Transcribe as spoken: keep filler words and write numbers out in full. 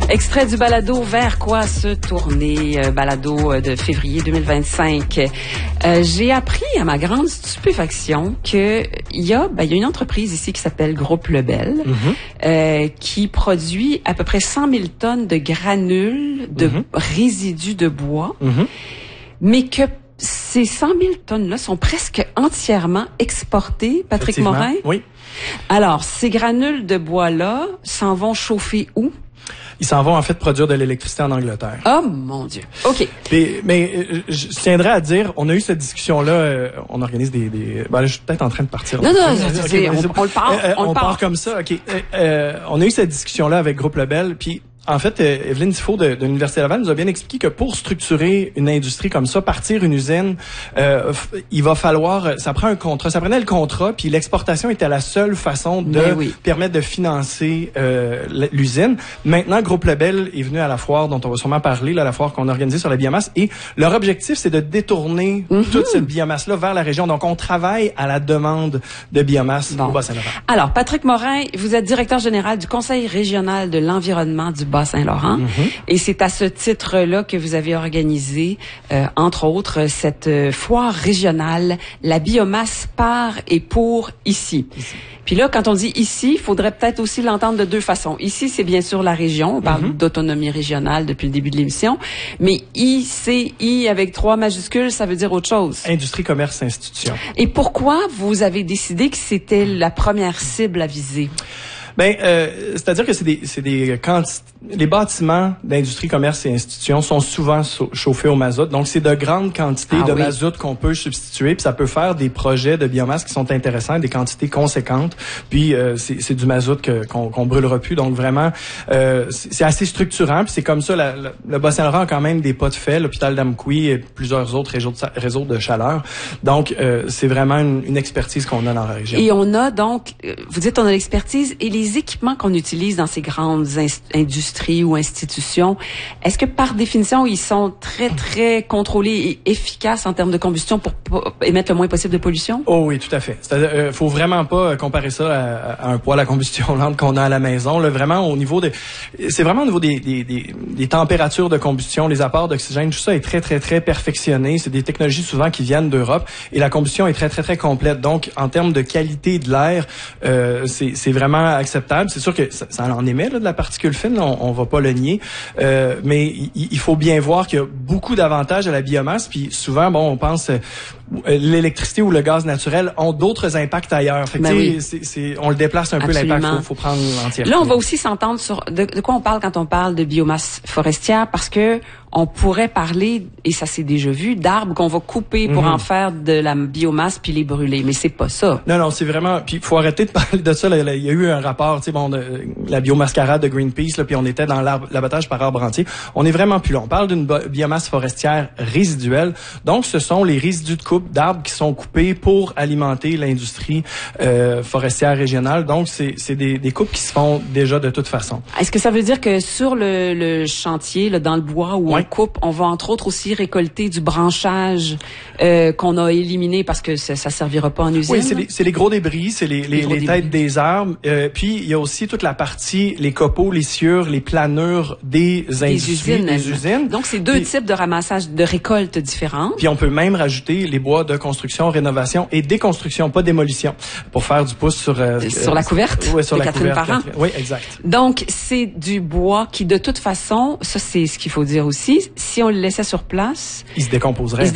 Extrait du balado Vers quoi se tourner, euh, balado de février deux mille vingt-cinq. Euh, j'ai appris à ma grande stupéfaction que il y a, ben, il y a une entreprise ici qui s'appelle Groupe Lebel, mm-hmm. euh, qui produit à peu près cent mille tonnes de granules de mm-hmm. résidus de bois, mm-hmm. mais que ces cent mille tonnes-là sont presque entièrement exportées, Patrick Morin. Oui. Alors, ces granules de bois-là s'en vont chauffer où? Ils s'en vont en fait produire de l'électricité en Angleterre. Oh mon Dieu. OK. Mais, mais je tiendrais à dire, on a eu cette discussion-là, euh, on organise des... des ben là, je suis peut-être en train de partir. Non, non, okay, on, on, on le part. Euh, on, on le part. part comme ça, OK. Euh, euh, on a eu cette discussion-là avec Groupe Lebel, puis en fait, euh, Evelyne Tifo de, de l'Université Laval nous a bien expliqué que pour structurer une industrie comme ça, partir une usine, euh, f- il va falloir, ça prend un contrat, ça prenait le contrat, puis l'exportation était la seule façon de oui. permettre de financer euh, l'usine. Maintenant, Groupe Lebel est venu à la foire dont on va sûrement parler, là, la foire qu'on a organisée sur la biomasse, et leur objectif, c'est de détourner mm-hmm. toute cette biomasse-là vers la région. Donc, on travaille à la demande de biomasse bon. au Bas-Saint-Laurent. Alors, Patrick Morin, vous êtes directeur général du Conseil régional de l'environnement du Bas-Saint-Laurent. Mm-hmm. Et c'est à ce titre-là que vous avez organisé, euh, entre autres, cette euh, foire régionale, la biomasse par et pour ici. ici. Puis là, quand on dit ici, il faudrait peut-être aussi l'entendre de deux façons. Ici, c'est bien sûr la région. On parle mm-hmm. d'autonomie régionale depuis le début de l'émission. Mais I C I avec trois majuscules, ça veut dire autre chose. Industrie, commerce, institution. Et pourquoi vous avez décidé que c'était la première cible à viser? Ben, euh, c'est-à-dire que c'est des, c'est des quantités. Les bâtiments d'industrie, commerce et institutions sont souvent so- chauffés au mazout. Donc, c'est de grandes quantités ah, de oui. mazout qu'on peut substituer. Puis, ça peut faire des projets de biomasse qui sont intéressants, des quantités conséquentes. Puis, euh, c'est, c'est du mazout que, qu'on, qu'on brûlera plus. Donc, vraiment, euh, c'est, c'est assez structurant. Puis, c'est comme ça, la, la, le Bas-Saint-Laurent a quand même des pas de fait. L'hôpital d'Amqui et plusieurs autres réseaux de, réseaux de chaleur. Donc, euh, c'est vraiment une, une expertise qu'on a dans la région. Et on a donc, vous dites on a l'expertise et les équipements qu'on utilise dans ces grandes inst- industries ou institutions, est-ce que par définition, ils sont très, très contrôlés et efficaces en termes de combustion pour p- émettre le moins possible de pollution? Oh oui, tout à fait. C'est-à-dire, euh, faut vraiment pas comparer ça à, à un poêle à combustion lente qu'on a à la maison. Là, vraiment, au niveau de, c'est vraiment au niveau des, des, des, des températures de combustion, les apports d'oxygène, tout ça est très, très, très perfectionné. C'est des technologies souvent qui viennent d'Europe et la combustion est très, très, très complète. Donc, en termes de qualité de l'air, euh, c'est, c'est vraiment acceptable. C'est sûr que ça, ça en émet là, de la particule fine, on, on va pas le nier, euh, mais il, il faut bien voir qu'il y a beaucoup d'avantages à la biomasse, puis souvent, bon, on pense euh, l'électricité ou le gaz naturel ont d'autres impacts ailleurs. Fait que, ben oui. c'est, c'est, on le déplace un Absolument. peu l'impact, faut, faut prendre l'entièreté. Là, on va aussi s'entendre sur de, de quoi on parle quand on parle de biomasse forestière, parce que on pourrait parler, et ça s'est déjà vu, d'arbres qu'on va couper pour mm-hmm. en faire de la biomasse puis les brûler. Mais c'est pas ça. Non, non, c'est vraiment... Puis faut arrêter de parler de ça. Il y a eu un rapport, tu sais, bon, de, la biomascarade de Greenpeace, là, puis on était dans l'abattage par arbre entier. On est vraiment plus là. On parle d'une biomasse forestière résiduelle. Donc, ce sont les résidus de coupe d'arbres qui sont coupés pour alimenter l'industrie euh, forestière régionale. Donc, c'est, c'est des, des coupes qui se font déjà de toute façon. Est-ce que ça veut dire que sur le, le chantier, là, dans le bois où ouais. on coupe, on va entre autres aussi récolter du branchage euh, qu'on a éliminé parce que ça, ça servira pas en usine? Oui, c'est les, c'est les gros débris, c'est les, les, les, les têtes des arbres. Euh, puis, il y a aussi toute la partie, les copeaux, les sciures, les planures des, des industries, usines, des usines. Donc, c'est deux puis, types de ramassage, de récoltes différentes. Puis, on peut même rajouter les bois de construction, rénovation et déconstruction, pas démolition, pour faire du pouce sur... Euh, sur euh, la couverte? Oui, sur de la Catherine couverte. Parent. Oui, exact. Donc, c'est du bois qui, de toute façon, ça, c'est ce qu'il faut dire aussi, si on le laissait sur place... Il se décomposerait.